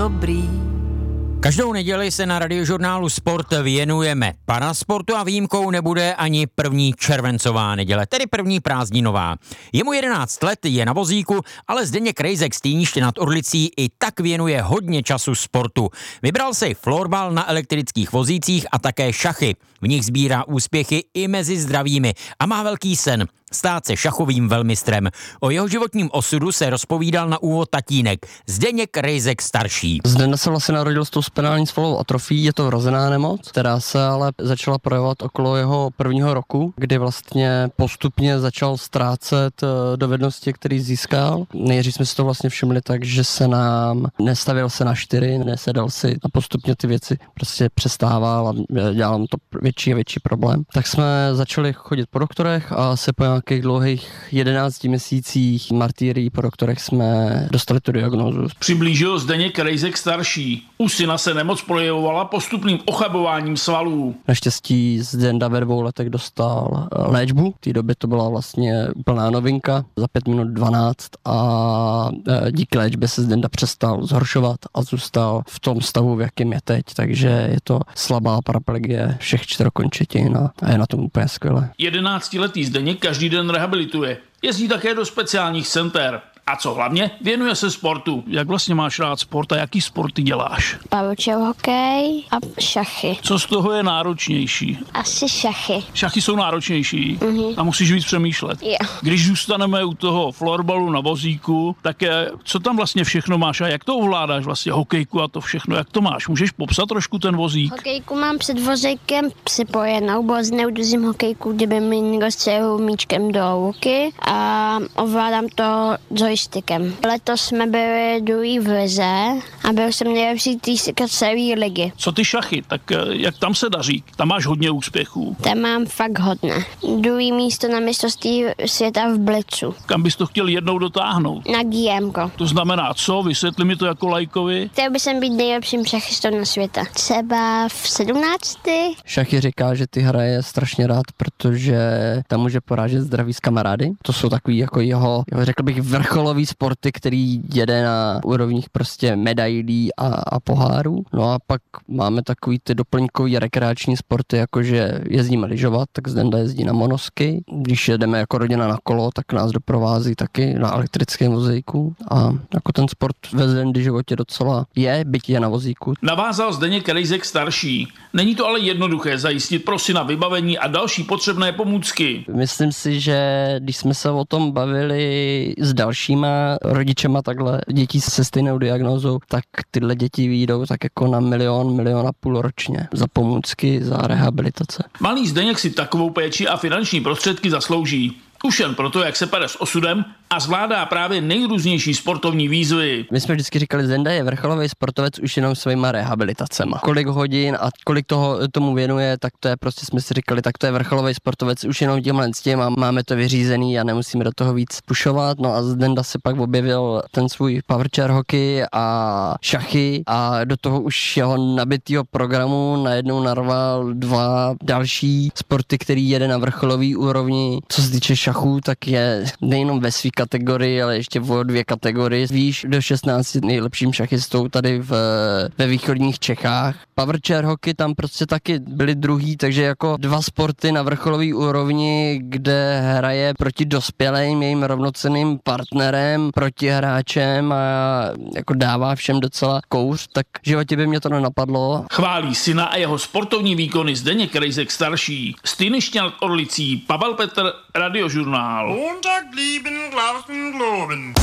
dobrý. Každou neděli se na Radiožurnálu Sport věnujeme parasportu a výjimkou nebude ani první červencová neděle, tedy první prázdninová. Je mu 11 let, je na vozíku, ale Zdeněk Rejzek z Týniště nad Orlicí i tak věnuje hodně času sportu. Vybral si florbal na elektrických vozících a také šachy. V nich sbírá úspěchy i mezi zdravými a má velký sen stát se šachovým velmistrem. O jeho životním osudu se rozpovídal na úvod tatínek Zdeněk Rejzek starší. Zdenda se vlastně narodil s tou spinální svalovou atrofií, je to vrozená nemoc, která se ale začala projevovat okolo jeho prvního roku, kdy vlastně postupně začal ztrácet dovednosti, který získal. Nejdřív jsme si to vlastně všimli tak, že se nám nestavil se na 4, nesedal si a postupně ty věci prostě přestával a dělal mu to větší a větší problém. Tak jsme začali chodit po doktorech a se po nějakých dlouhých 11 měsících martýrií po doktorech jsme dostali tu diagnózu. Přiblížil Zdeněk Rejzek starší. U syna se nemoc projevovala postupným ochabováním svalů. Naštěstí Zdenda ve 2 letech dostal léčbu. V té době to byla vlastně úplná novinka za 5 minut 12 a díky léčbě se Zdenda přestal zhoršovat a zůstal v tom stavu, v jakém je teď. Takže je to slabá paraplegie všech 4 končetin a je na tom úplně skvěle. 11letý Zdeněk každý den rehabilituje. Jezdí také do speciálních center. A co hlavně? Věnuje se sportu. Jak vlastně máš rád sport a jaký sporty děláš? Pavučev hokej a šachy. Co z toho je náročnější? Asi šachy. Šachy jsou náročnější a musíš víc přemýšlet. Jo. Když zůstaneme u toho florbalu na vozíku, tak co tam vlastně všechno máš a jak to ovládáš vlastně hokejku a to všechno, jak to máš? Můžeš popsat trošku ten vozík? Hokejku mám před vozíkem připojenou, bo neudržím hokejku, kdyby mi někdo střelil míčkem do ruky a ovládám to joystickem. Letos jsme byli druhý v lize a byl jsem nejlepší týstka celé ligy. Co ty šachy, tak jak tam se daří? Tam máš hodně úspěchů. Tam mám fakt hodně. Druhý místo na mistrovství světa v blicu. Kam bys to chtěl jednou dotáhnout? Na GMko. To znamená co? Vysvětli mi to jako lajkovi. Chtěl bych být nejlepším šachistou na světa. Třeba v 17. Šachy říká, že ty hraje strašně rád, protože tam může porážet zdraví s kamarády. To jsou takový jako jeho řekl bych, vrcholový sporty, který jede na úrovních prostě medailí a pohárů. No a pak máme takový ty doplňkový rekreační sporty, jakože jezdíme lyžovat, tak Zdenda jezdí na monosky. Když jedeme jako rodina na kolo, tak nás doprovází taky na elektrickém vozíku a jako ten sport ve Zdendy životě docela je, byť je na vozíku. Navázal Zdeněk Rejzek starší. Není to ale jednoduché zajistit pro syna vybavení a další potřebné pomůcky. Myslím si, že když jsme se o tom bavili s dalšíma rodičema takhle dětí se stejnou diagnózou, tak tyhle děti vyjdou tak jako na 1,5 milionu ročně za pomůcky, za rehabilitace. Malý Zdeněk si takovou péči a finanční prostředky zaslouží. Už jen proto, jak se pere s osudem a zvládá právě nejrůznější sportovní výzvy. My jsme vždycky říkali, Zenda je vrcholový sportovec už jenom svýma rehabilitacema. Kolik hodin a kolik toho tomu věnuje, tak to je prostě, jsme si říkali, tak to je vrcholový sportovec už jenom tímhle s tím a máme to vyřízený a nemusíme do toho víc pušovat. No a Zdenda si pak objevil ten svůj powerchair hokej a šachy a do toho už jeho nabitýho programu najednou narval 2 další sporty, který jede na vrcholový úrovni. Co se týče šachů, tak je nejenom ve své kategorii, ale ještě o 2 kategorie. Výš do 16 nejlepším šachistou tady ve východních Čechách. Powerchair hokej tam prostě taky byli druhý, takže jako 2 sporty na vrcholový úrovni, kde hraje proti dospělým, jejím rovnocenným partnerem, proti hráčem a jako dává všem docela kouř, tak v životě by mě to nenapadlo. Chválí syna a jeho sportovní výkony Zdeněk Rejzek starší. Z Týniště nad Orlicí, Pavel Petr, Radiožurnál. Montag blieben Glauben globen.